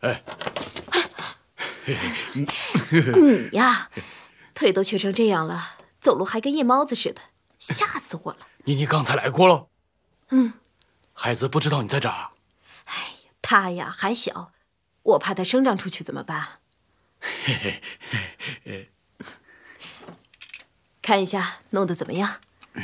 哎， 你呀，腿都瘸成这样了，走路还跟夜猫子似的，吓死我了。 你刚才来过了？ 嗯。 孩子不知道你在这儿啊？ 哎呀，他呀还小，我怕他生长出去怎么办？看一下弄得怎么样？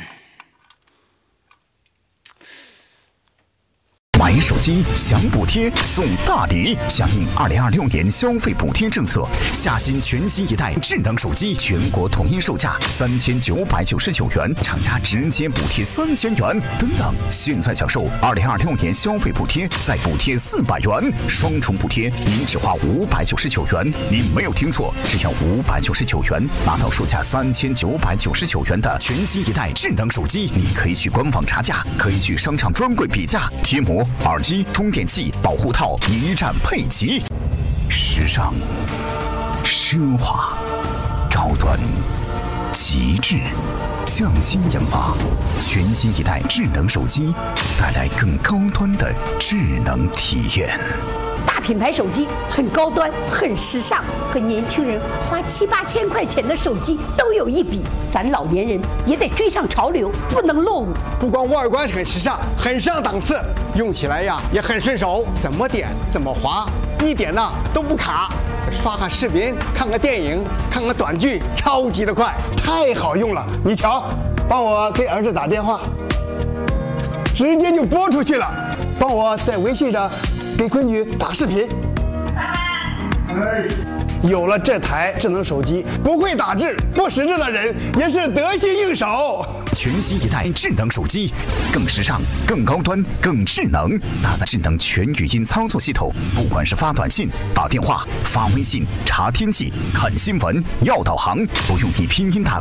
买手机享补贴送大礼，响应2026年消费补贴政策，夏新全新一代智能手机全国统一售价3999元，厂家直接补贴3000元等等。现在享受2026年消费补贴，再补贴400元，双重补贴，您只花599元。您没有听错，只要599元，拿到售价3999元的全新一代智能手机。你可以去官网查价，可以去商场专柜比价，贴膜、耳机、充电器、保护套一站配齐，时尚、奢华、高端、极致，匠心研发，全新一代智能手机，带来更高端的智能体验。 大品牌手机很高端，很时尚，和年轻人花7、8千块钱的手机都有一比。咱老年人也得追上潮流，不能落伍。 不光外观很时尚，很上档次，用起来呀也很顺手，怎么点怎么滑，一点呢都不卡。刷个视频，看个电影，看个短剧，超级的快，太好用了。你瞧，帮我给儿子打电话，直接就拨出去了。帮我在微信上给闺女打视频。有了这台智能手机，不会打字、不识字的人也是得心应手。 全新一代智能手机，更时尚、更高端、更智能，搭载智能全语音操作系统，不管是发短信、打电话、发微信、查天气、看新闻、要导航，不用你拼音打。